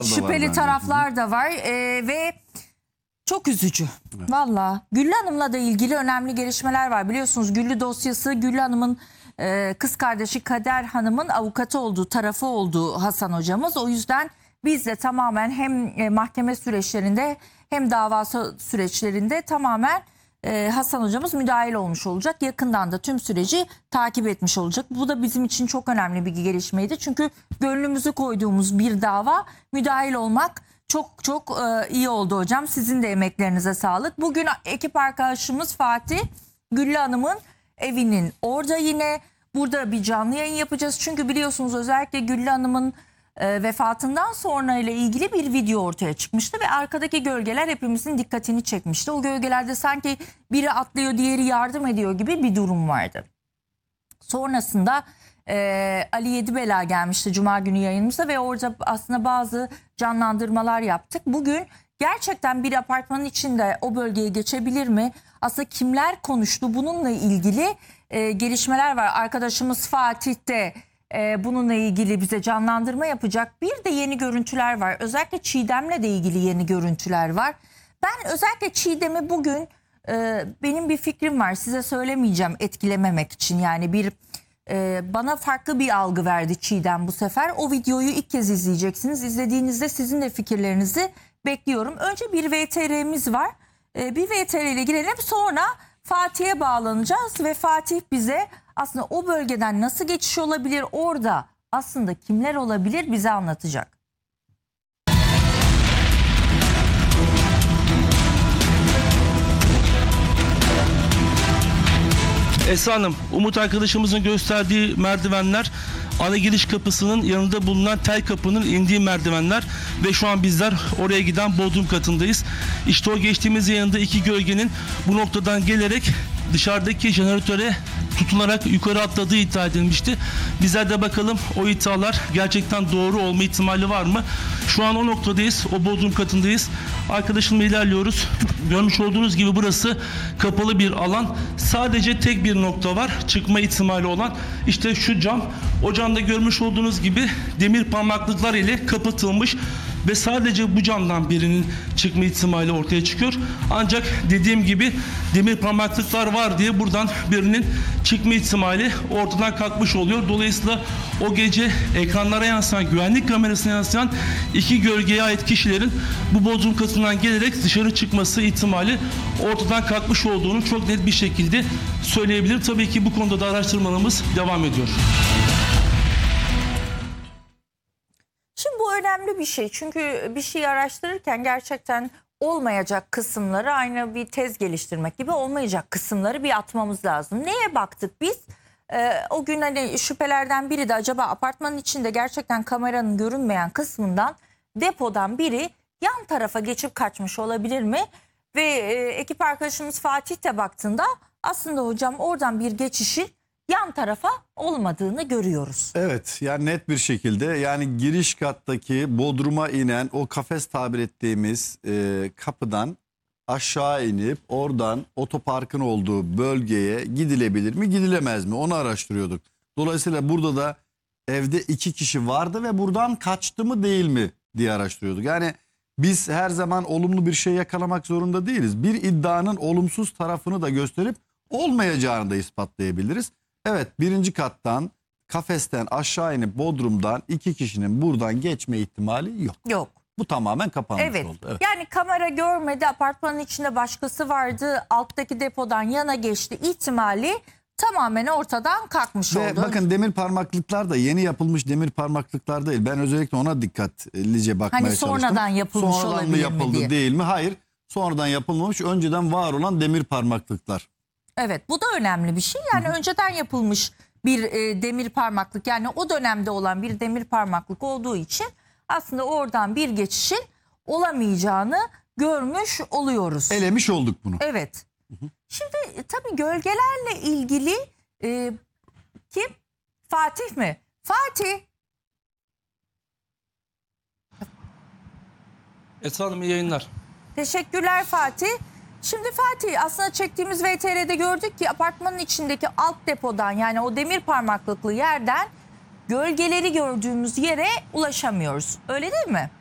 Şüpheli taraflar da var ve çok üzücü. Evet. Valla Güllü Hanım'la da ilgili önemli gelişmeler var. Biliyorsunuz Güllü dosyası, Güllü Hanım'ın kız kardeşi Kader Hanım'ın avukatı olduğu, tarafı olduğu Hasan hocamız. O yüzden biz de tamamen hem mahkeme süreçlerinde hem dava süreçlerinde tamamen Hasan hocamız müdahil olmuş olacak. Yakından da tüm süreci takip etmiş olacak. Bu da bizim için çok önemli bir gelişmeydi. Çünkü gönlümüzü koyduğumuz bir dava, müdahil olmak çok iyi oldu hocam. Sizin de emeklerinize sağlık. Bugün ekip arkadaşımız Fatih, Güllü Hanım'ın evinin orada, yine burada bir canlı yayın yapacağız. Çünkü biliyorsunuz özellikle Güllü Hanım'ın vefatından sonra ile ilgili bir video ortaya çıkmıştı ve arkadaki gölgeler hepimizin dikkatini çekmişti. O gölgelerde sanki biri atlıyor, diğeri yardım ediyor gibi bir durum vardı. Sonrasında Ali Yedibela gelmişti Cuma günü yayınımıza ve orada aslında bazı canlandırmalar yaptık. Bugün gerçekten bir apartmanın içinde o bölgeye geçebilir mi? Aslında kimler konuştu? Bununla ilgili gelişmeler var. Arkadaşımız Fatih de bununla ilgili bize canlandırma yapacak. Bir de yeni görüntüler var. Özellikle Çiğdem'le de ilgili yeni görüntüler var. Ben özellikle Çiğdem'i bugün benim bir fikrim var. Size söylemeyeceğim etkilememek için. Yani bana farklı bir algı verdi Çiğdem bu sefer. O videoyu ilk kez izleyeceksiniz. İzlediğinizde sizin de fikirlerinizi bekliyorum. Önce bir VTR'miz var. Bir VTR ile girelim, sonra Fatih'e bağlanacağız ve Fatih bize aslında o bölgeden nasıl geçiş olabilir, orada aslında kimler olabilir bize anlatacak. Esra Hanım, Umut arkadaşımızın gösterdiği merdivenler ana giriş kapısının yanında bulunan tel kapının indiği merdivenler ve şu an bizler oraya giden bodrum katındayız. İşte o geçtiğimiz yanında iki gölgenin bu noktadan gelerek dışarıdaki jeneratöre tutunarak yukarı atladığı iddia edilmişti. Bizler de bakalım o iddialar gerçekten doğru olma ihtimali var mı? Şu an o noktadayız, o bodrum katındayız. Arkadaşımla ilerliyoruz. Görmüş olduğunuz gibi burası kapalı bir alan. Sadece tek bir nokta var çıkma ihtimali olan. İşte şu cam. O camda görmüş olduğunuz gibi demir parmaklıklar ile kapatılmış ve sadece bu camdan birinin çıkma ihtimali ortaya çıkıyor. Ancak dediğim gibi demir parmaklıklar var diye buradan birinin çıkma ihtimali ortadan kalkmış oluyor. Dolayısıyla o gece ekranlara yansıyan, güvenlik kamerasına yansıyan iki gölgeye ait kişilerin bu bodrum katından gelerek dışarı çıkması ihtimali ortadan kalkmış olduğunu çok net bir şekilde söyleyebilirim. Tabii ki bu konuda da araştırmalarımız devam ediyor. Şimdi bu önemli bir şey, çünkü bir şey araştırırken gerçekten olmayacak kısımları, aynı bir tez geliştirmek gibi, olmayacak kısımları bir atmamız lazım. Neye baktık biz? O gün hani şüphelerden biri de acaba apartmanın içinde gerçekten kameranın görünmeyen kısmından, depodan biri yan tarafa geçip kaçmış olabilir mi? Ve ekip arkadaşımız Fatih de baktığında aslında hocam oradan bir geçişin yan tarafa olmadığını görüyoruz. Evet, yani net bir şekilde, yani giriş kattaki bodruma inen o kafes tabir ettiğimiz kapıdan aşağı inip oradan otoparkın olduğu bölgeye gidilebilir mi, gidilemez mi, onu araştırıyorduk. Dolayısıyla burada da evde iki kişi vardı ve buradan kaçtı mı değil mi diye araştırıyorduk. Yani biz her zaman olumlu bir şey yakalamak zorunda değiliz. Bir iddianın olumsuz tarafını da gösterip olmayacağını da ispatlayabiliriz. Evet, birinci kattan, kafesten aşağı inip bodrumdan iki kişinin buradan geçme ihtimali yok. Yok. Bu tamamen kapanmış Evet. oldu. Evet. Yani kamera görmedi, apartmanın içinde başkası vardı, alttaki depodan yana geçti ihtimali tamamen ortadan kalkmış Ve oldu. bakın, demir parmaklıklar da yeni yapılmış demir parmaklıklar değil. Ben özellikle ona dikkatlice bakmaya çalıştım. Sonradan yapılmış sonradan olabilir mı mi yapıldı diye. değil mi? Hayır. Sonradan yapılmamış, önceden var olan demir parmaklıklar. Evet, bu da önemli bir şey. Yani önceden yapılmış bir demir parmaklık, yani o dönemde olan bir demir parmaklık olduğu için aslında oradan bir geçişin olamayacağını görmüş oluyoruz. Elemiş olduk bunu. Evet. Şimdi tabii gölgelerle ilgili kim? Fatih mi? Fatih. Esra Hanım, iyi yayınlar. Teşekkürler Fatih. Şimdi Fatih, aslında çektiğimiz VTR'de gördük ki apartmanın içindeki alt depodan, yani o demir parmaklıklı yerden gölgeleri gördüğümüz yere ulaşamıyoruz. Öyle değil mi?